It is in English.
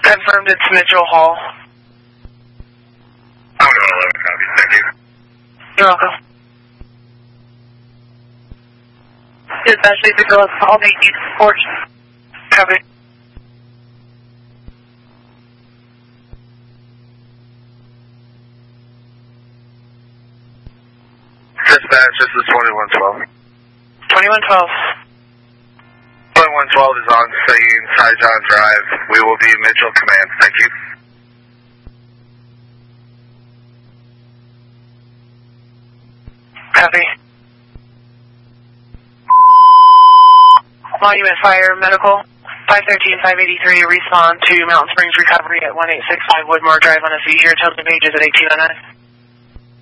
Confirmed it's Mitchell Hall. I'm going to 11 copy. Thank you. You're welcome. Dispatch, leave the girl at Hall, they need support. Copy. Dispatch, this is 2112. 2112. 2112 is on scene, Saigon Drive. We will be Mitchell Command. Thank you. Copy. Monument Fire Medical 513-583 respond to Mountain Springs Recovery at 1865 Woodmore Drive on a seat here. Tell the pages at 1809.